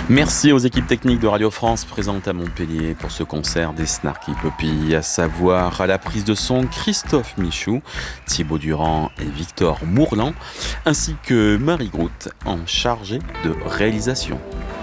Merci aux équipes techniques de Radio France présentes à Montpellier pour ce concert des Snarky Puppy, à savoir à la prise de son Christophe Michou, Thibaut Durand et Victor Mourlan, ainsi que Marie Groult en chargée de réalisation.